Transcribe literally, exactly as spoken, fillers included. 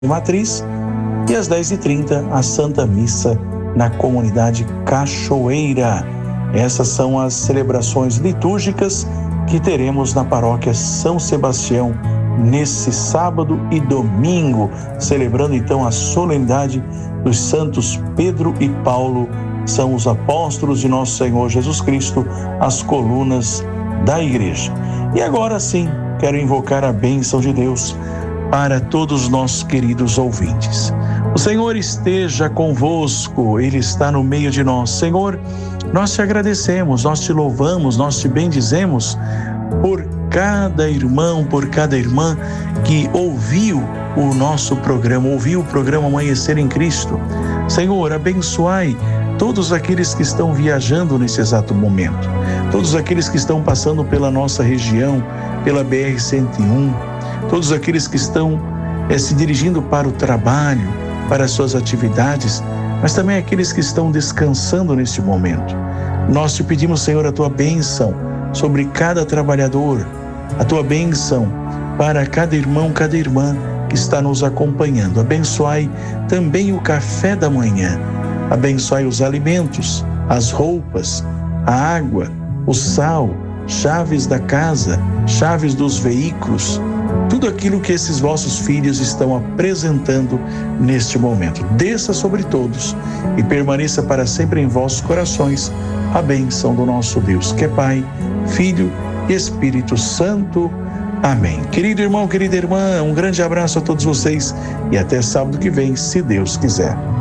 Matriz, e às dez e trinta a Santa Missa na comunidade Cachoeira. Essas são as celebrações litúrgicas que teremos na paróquia São Sebastião nesse sábado e domingo, celebrando então a solenidade dos santos Pedro e Paulo, são os apóstolos de nosso Senhor Jesus Cristo, as colunas da igreja. E agora sim, quero invocar a bênção de Deus para todos os nossos queridos ouvintes. O Senhor esteja convosco, Ele está no meio de nós. Senhor, nós te agradecemos, nós te louvamos, nós te bendizemos por cada irmão, por cada irmã que ouviu o nosso programa, ouviu o programa Amanhecer em Cristo. Senhor, abençoai todos aqueles que estão viajando nesse exato momento, todos aqueles que estão passando pela nossa região, pela B R cento e um, todos aqueles que estão é, se dirigindo para o trabalho, para as suas atividades, mas também aqueles que estão descansando neste momento. Nós te pedimos, Senhor, a tua bênção sobre cada trabalhador, a tua bênção para cada irmão, cada irmã que está nos acompanhando. Abençoai também o café da manhã, abençoai os alimentos, as roupas, a água, o sal, chaves da casa, chaves dos veículos, tudo aquilo que esses vossos filhos estão apresentando neste momento. Desça sobre todos e permaneça para sempre em vossos corações a bênção do nosso Deus, que é Pai, Filho e Espírito Santo. Amém. Querido irmão, querida irmã, um grande abraço a todos vocês e até sábado que vem, se Deus quiser.